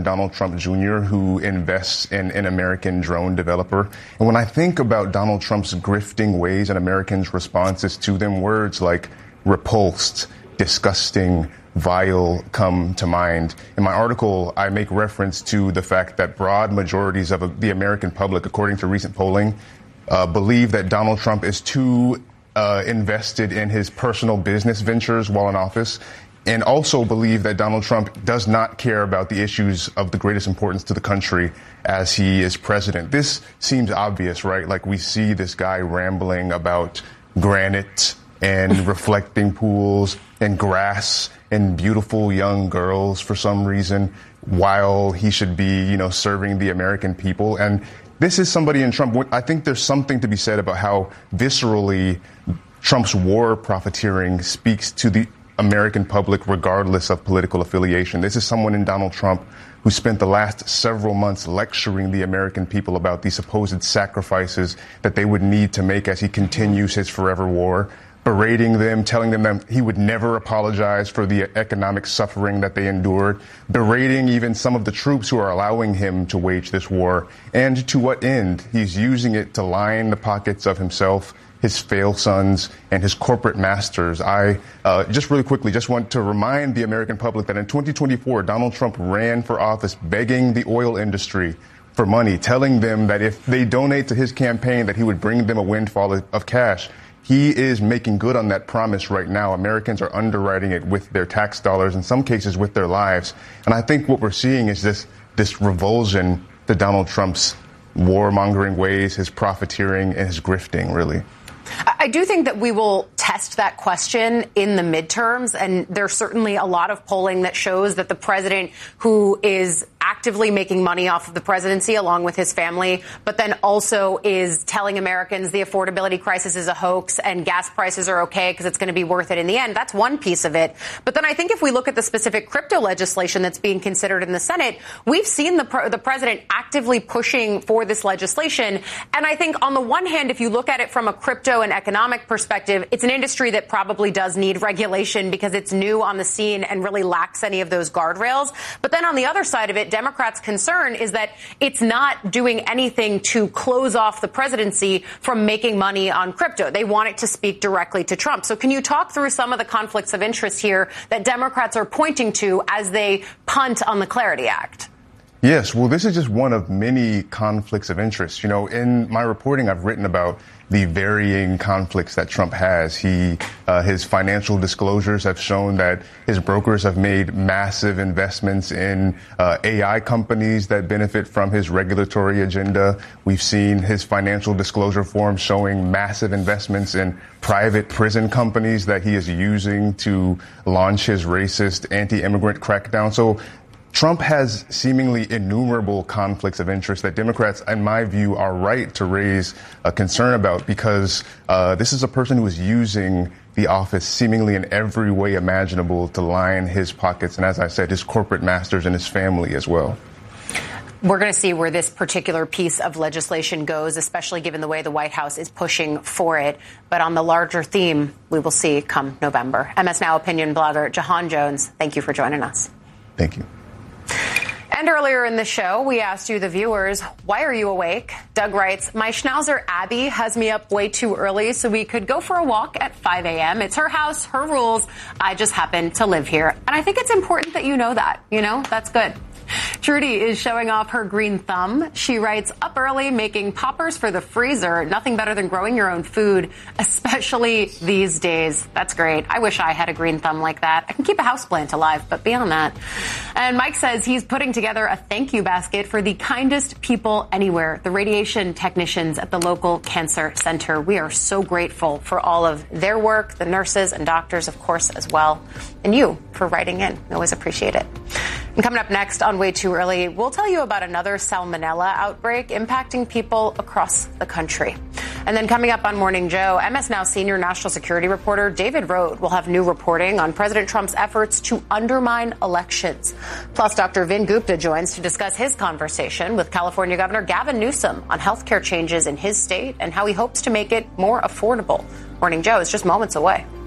Donald Trump Jr., who invests in an American drone developer. And when I think about Donald Trump's grifting ways and Americans' responses to them, words like repulsed, disgusting, vile come to mind. In my article, I make reference to the fact that broad majorities of the American public, according to recent polling, believe that Donald Trump is too invested in his personal business ventures while in office, and also believe that Donald Trump does not care about the issues of the greatest importance to the country as he is president. This seems obvious, right? Like, we see this guy rambling about granite and reflecting pools and grass and beautiful young girls for some reason, while he should be, serving the American people. And this is somebody in Trump. I think there's something to be said about how viscerally Trump's war profiteering speaks to the American public, regardless of political affiliation. This is someone in Donald Trump who spent the last several months lecturing the American people about the supposed sacrifices that they would need to make as he continues his forever war, berating them, telling them that he would never apologize for the economic suffering that they endured, berating even some of the troops who are allowing him to wage this war. And to what end? He's using it to line the pockets of himself, his fail sons, and his corporate masters. I just really quickly just want to remind the American public that in 2024, Donald Trump ran for office begging the oil industry for money, telling them that if they donate to his campaign, that he would bring them a windfall of cash. He is making good on that promise right now. Americans are underwriting it with their tax dollars, in some cases with their lives. And I think what we're seeing is this revulsion to Donald Trump's warmongering ways, his profiteering, and his grifting, really. I do think that we will test that question in the midterms, and there's certainly a lot of polling that shows that the president, who is actively making money off of the presidency along with his family, but then also is telling Americans the affordability crisis is a hoax and gas prices are okay because it's going to be worth it in the end. That's one piece of it. But then I think if we look at the specific crypto legislation that's being considered in the Senate, we've seen the president actively pushing for this legislation. And I think on the one hand, if you look at it from a crypto and economic perspective, it's an industry that probably does need regulation because it's new on the scene and really lacks any of those guardrails. But then on the other side of it, Democrats' concern is that it's not doing anything to close off the presidency from making money on crypto. They want it to speak directly to Trump. So can you talk through some of the conflicts of interest here that Democrats are pointing to as they punt on the Clarity Act? Yes, well, this is just one of many conflicts of interest. In my reporting, I've written about the varying conflicts that Trump has. His financial disclosures have shown that his brokers have made massive investments in AI companies that benefit from his regulatory agenda. We've seen his financial disclosure form showing massive investments in private prison companies that he is using to launch his racist anti-immigrant crackdown. So Trump has seemingly innumerable conflicts of interest that Democrats, in my view, are right to raise a concern about, because this is a person who is using the office seemingly in every way imaginable to line his pockets and, as I said, his corporate masters and his family as well. We're going to see where this particular piece of legislation goes, especially given the way the White House is pushing for it. But on the larger theme, we will see come November. MS Now opinion blogger Jahan Jones, thank you for joining us. Thank you. And earlier in the show, we asked you, the viewers, why are you awake? Doug writes, my schnauzer Abby has me up way too early so we could go for a walk at 5 a.m. It's her house, her rules. I just happen to live here. And I think it's important that you know that. That's good. Trudy is showing off her green thumb. She writes, up early, making poppers for the freezer. Nothing better than growing your own food, especially these days. That's great. I wish I had a green thumb like that. I can keep a houseplant alive, but beyond that. And Mike says he's putting together a thank you basket for the kindest people anywhere, the radiation technicians at the local cancer center. We are so grateful for all of their work, the nurses and doctors, of course, as well. And you for writing in. We always appreciate it. And coming up next on Way Too Early, we'll tell you about another salmonella outbreak impacting people across the country. And then coming up on Morning Joe, MS Now senior national security reporter David Rohde will have new reporting on President Trump's efforts to undermine elections. Plus, Dr. Vin Gupta joins to discuss his conversation with California Governor Gavin Newsom on health care changes in his state and how he hopes to make it more affordable. Morning Joe is just moments away.